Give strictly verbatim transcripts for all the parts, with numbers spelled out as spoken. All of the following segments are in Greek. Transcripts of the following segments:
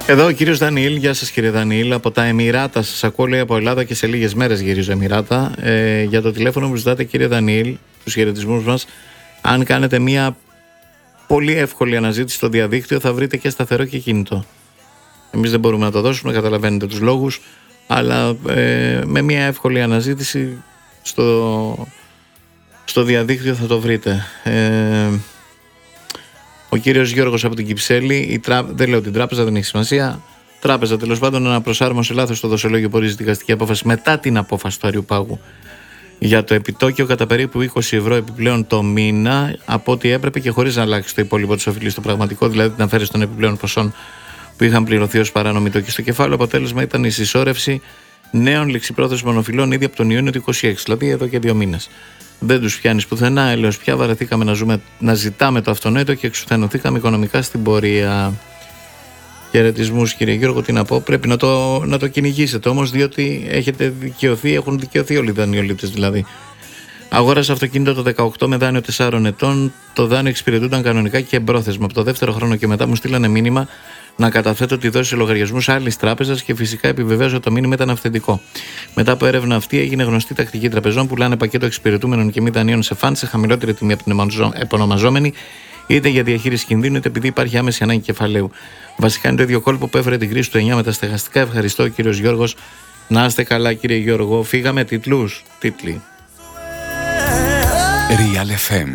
Εδώ ο κύριος Δανιήλ. Γεια σας κύριε Δανιήλ. Από τα Εμιράτα σας ακούω, λέει, από Ελλάδα και σε λίγες μέρες γυρίζω Εμιράτα. Ε, για το τηλέφωνο που ζητάτε κύριε Δανιήλ, τους χαιρετισμούς μας, αν κάνετε μια πολύ εύκολη αναζήτηση στο διαδίκτυο θα βρείτε και σταθερό και κινητό. Εμείς δεν μπορούμε να το δώσουμε, καταλαβαίνετε τους λόγους, αλλά ε, με μια εύκολη αναζήτηση στο, στο διαδίκτυο θα το βρείτε. Ε, ο κύριος Γιώργος από την Κυψέλη, η τρα... δεν λέω την τράπεζα, δεν έχει σημασία. Τράπεζα τέλος πάντων αναπροσάρμοσε λάθος στο δοσολόγιο που ορίζει δικαστική απόφαση μετά την απόφαση του Αριουπάγου για το επιτόκιο κατά περίπου είκοσι ευρώ επιπλέον το μήνα από ό,τι έπρεπε και χωρίς να αλλάξει το υπόλοιπο της οφειλής στο πραγματικό, δηλαδή την αφαίρεση των επιπλέον ποσών που είχαν πληρωθεί ως παράνομη τόκη στο κεφάλαιο. Αποτέλεσμα ήταν η συσσόρευση νέων ληξιπρόθεσμων οφειλών ήδη από τον Ιούνιο του είκοσι έξι, δηλαδή εδώ και δύο μήνες. Δεν τους πιάνει πουθενά, έλεος πια, βαρεθήκαμε να, ζούμε, να ζητάμε το αυτονόητο και εξουθενωθήκαμε οικονομικά στην πορεία. Χαιρετισμούς κύριε Γιώργο, τι να πω, πρέπει να το, να το κυνηγήσετε όμως, διότι έχετε δικαιωθεί, έχουν δικαιωθεί όλοι οι δανειολήπτες δηλαδή. Αγόρασε αυτοκίνητο το δεκαοκτώ με δάνειο τεσσάρων ετών, το δάνειο εξυπηρετούνταν κανονικά και εμπρόθεσμα. Από το δεύτερο χρόνο και μετά μου στείλανε μήνυμα να καταθέτω τη δόση λογαριασμούς άλλης τράπεζας και φυσικά επιβεβαίωσα ότι το μήνυμα ήταν αυθεντικό. Μετά από έρευνα αυτή έγινε γνωστή τακτική τραπεζών που πουλάνε πακέτο εξυπηρετούμενων και μη δανείων σε φαντ σε χαμηλότερη τιμή από την επωνομαζόμενη, είτε για διαχείριση κινδύνου είτε επειδή υπάρχει άμεση ανάγκη κεφαλαίου. Βασικά είναι το ίδιο κόλπο που έφερε την κρίση του εννιά με τα στεγαστικά. Ευχαριστώ κύριος Γιώργος. Να είστε καλά κύριε Γιώργο. Φύγαμε τίτλους. Τίτλοι. Real εφ εμ.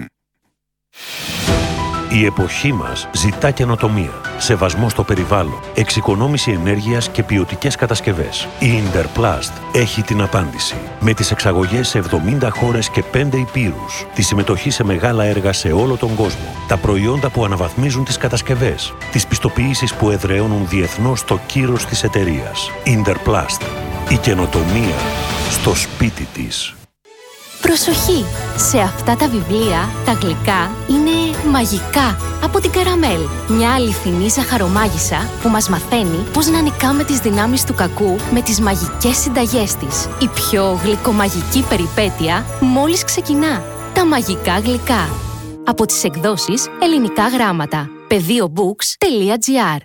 Η εποχή μας ζητά καινοτομία, σεβασμό στο περιβάλλον, εξοικονόμηση ενέργειας και ποιοτικές κατασκευές. Η Interplast έχει την απάντηση. Με τις εξαγωγές σε εβδομήντα χώρες και πέντε υπήρους, τη συμμετοχή σε μεγάλα έργα σε όλο τον κόσμο, τα προϊόντα που αναβαθμίζουν τις κατασκευές, τις πιστοποιήσεις που εδραιώνουν διεθνώς το κύρος της εταιρείας. Interplast. Η καινοτομία στο σπίτι της. Προσοχή! Σε αυτά τα βιβλία, τα γλυκά είναι μαγικά από την Καραμέλ. Μια αληθινή ζαχαρομάγισσα που μας μαθαίνει πώς να νικάμε τις δυνάμεις του κακού με τις μαγικές συνταγές της. Η πιο γλυκομαγική περιπέτεια μόλις ξεκινά. Τα μαγικά γλυκά. Από τις εκδόσεις Ελληνικά Γράμματα. πεδίομπooks τελεία τζι άρ.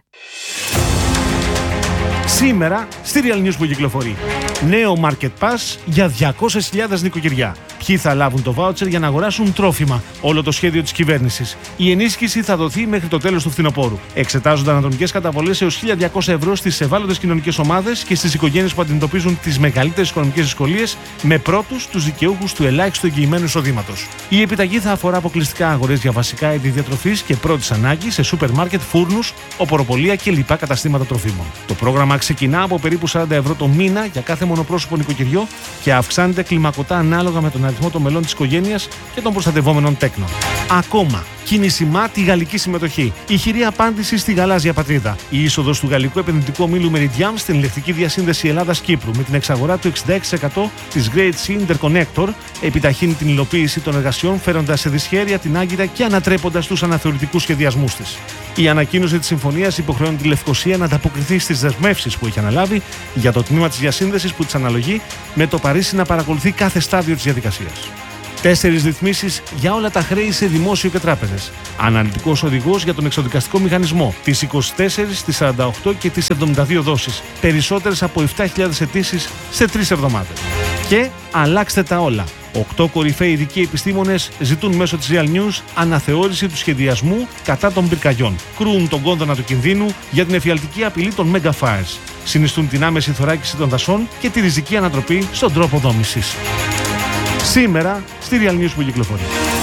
Σήμερα στη Real News που κυκλοφορεί. Νέο Market Pass για διακόσιες χιλιάδες νοικοκυριά. Ποιοι θα λάβουν το βάουτσερ για να αγοράσουν τρόφιμα. Όλο το σχέδιο της κυβέρνησης. Η ενίσχυση θα δοθεί μέχρι το τέλος του φθινοπόρου. Εξετάζονται αναδρομικές καταβολές έως χίλια διακόσια ευρώ στις ευάλωτες κοινωνικές ομάδες και στις οικογένειες που αντιμετωπίζουν τις μεγαλύτερες οικονομικές δυσκολίες, με πρώτους τους δικαιούχους του ελάχιστου εγγυημένου εισοδήματος. Η επιταγή θα αφορά αποκλειστικά αγορές για βασικά είδη διατροφής και πρώτης ανάγκης σε σούπερ μάρκετ, φούρνους, οποροπολία και λοιπά καταστήματα τροφίμων. Το πρόγραμμα ξεκινά από περίπου σαράντα ευρώ το μήνα για κάθε μονοπρόσωπο νοικοκυριό και αυξάνεται κλιμακωτά ανάλογα με τον αριθμό των μελών της οικογένειας και των προστατευόμενων τέκνων. Ακόμα, κίνησιμά τη γαλλική συμμετοχή. Ηχηρή απάντηση στη γαλάζια πατρίδα. Η είσοδος του γαλλικού επενδυτικού ομίλου Meridiam στην ηλεκτρική διασύνδεση Ελλάδας-Κύπρου με την εξαγορά του εξήντα έξι τοις εκατό της Great Sea Interconnector επιταχύνει την υλοποίηση των εργασιών, φέροντας σε δυσχέρεια την Άγκυρα και ανατρέποντας τους αναθεωρητικούς σχεδιασμούς της. Η ανακοίνωση της συμφωνίας υποχρεώνει τη Λευκοσία να ανταποκριθεί στις δεσμεύσεις που έχει αναλάβει για το τμήμα της διασύνδεσης που της αναλογεί, με το Παρίσι να παρακολουθεί κάθε στάδιο της διαδικασίας. Τέσσερις ρυθμίσεις για όλα τα χρέη σε δημόσιο και τράπεζες. Αναλυτικός οδηγός για τον εξοδικαστικό μηχανισμό. Τις είκοσι τέσσερις, τις σαράντα οκτώ και τις εβδομήντα δύο δόσεις. Περισσότερες από επτά χιλιάδες αιτήσεις σε τρεις εβδομάδες. Και αλλάξτε τα όλα. Οκτώ κορυφαίοι ειδικοί επιστήμονες ζητούν μέσω της Real News αναθεώρηση του σχεδιασμού κατά των πυρκαγιών. Κρούν τον κόδωνα του κινδύνου για την εφιαλτική απειλή των Mega Fires. Συνιστούν την άμεση θωράκιση των δασών και τη ριζική ανατροπή στον τρόπο δόμησης. Σήμερα στη Real News που κυκλοφορεί.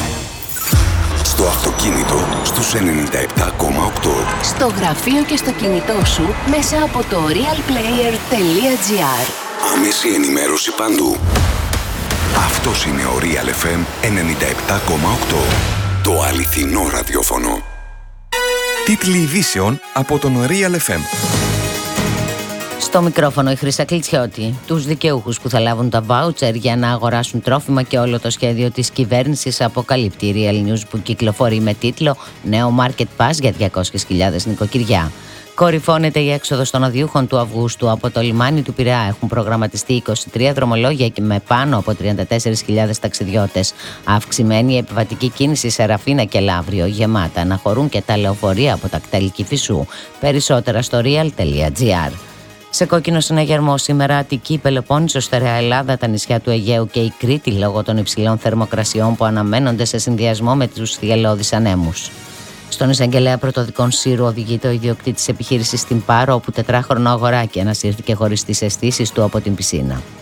Στο αυτοκίνητο στους ενενήντα επτά κόμμα οκτώ. Στο γραφείο και στο κινητό σου μέσα από το realplayer τελεία τζι άρ. Άμεση ενημέρωση παντού. Αυτός είναι ο Real εφ εμ ενενήντα επτά κόμμα οκτώ. Το αληθινό ραδιόφωνο. Τίτλοι ειδήσεων από τον Real εφ εμ. Στο μικρόφωνο η Χρύσα Κλιτσιώτη. Τους δικαιούχους που θα λάβουν τα βάουτσερ για να αγοράσουν τρόφιμα και όλο το σχέδιο της κυβέρνησης αποκαλύπτει η Real News, που κυκλοφορεί με τίτλο «Νέο Market Pass για διακόσιες χιλιάδες νοικοκυριά». Κορυφώνεται η έξοδος των οδείουχων του Αυγούστου. Από το λιμάνι του Πειραιά έχουν προγραμματιστεί είκοσι τρία δρομολόγια και με πάνω από τριάντα τέσσερις χιλιάδες ταξιδιώτες. Αυξημένη η επιβατική κίνηση σε Ραφίνα και Λαύριο, γεμάτα να χωρούν και τα λεωφορεία από τα κτέλ Κηφισού. Περισσότερα στο real τελεία gr. Σε κόκκινο συναγερμό σήμερα Αττική, Πελοπόννησο, Στερεά Ελλάδα, τα νησιά του Αιγαίου και η Κρήτη, λόγω των υψηλών θερμοκρασιών που αναμένονται σε συνδυασμό με τους θυελλώδεις ανέμους. Στον εισαγγελέα πρωτοδικών Σύρου οδηγείται ο ιδιοκτήτης επιχείρησης στην Πάρο, όπου τετράχρονο αγοράκι ανασύρθηκε χωρίς τις αισθήσεις του από την πισίνα.